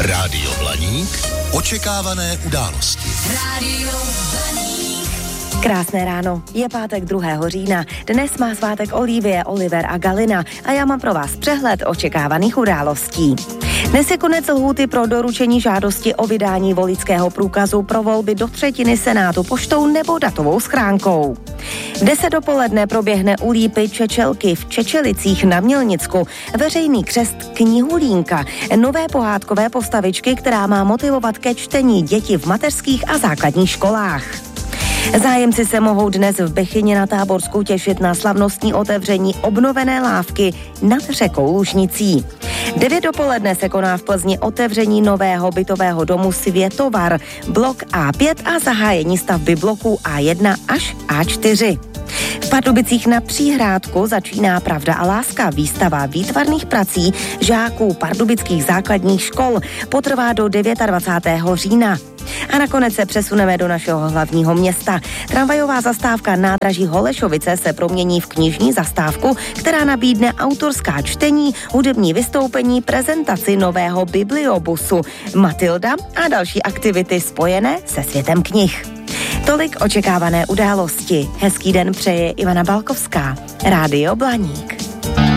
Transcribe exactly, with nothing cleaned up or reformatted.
Rádio Blaník. Očekávané události. Rádio Blaník. Krásné ráno, je pátek druhého října. Dnes má svátek Olivie, Oliver a Galina a já mám pro vás přehled očekávaných událostí. Dnes je konec lhůty pro doručení žádosti o vydání voličského průkazu pro volby do třetiny Senátu poštou nebo datovou schránkou. V deset dopoledne proběhne u Lípy Čečelky v Čečelicích na Mělnicku veřejný křest knihulínka, nové pohádkové postavičky, která má motivovat ke čtení děti v mateřských a základních školách. Zájemci se mohou dnes v Bechyni na Táborsku těšit na slavnostní otevření obnovené lávky nad řekou Lužnicí. devět dopoledne se koná v Plzni otevření nového bytového domu Světovar, blok A pět a zahájení stavby bloků A jedna až A čtyři. V Pardubicích na Příhrádku začíná Pravda a láska, výstava výtvarných prací žáků pardubických základních škol, potrvá do dvacátého devátého října. A nakonec se přesuneme do našeho hlavního města. Tramvajová zastávka nádraží Holešovice se promění v knižní zastávku, která nabídne autorská čtení, hudební vystoupení, prezentaci nového bibliobusu, Matilda a další aktivity spojené se světem knih. Tolik očekávané události. Hezký den přeje Ivana Balkovská. Rádio Blaník.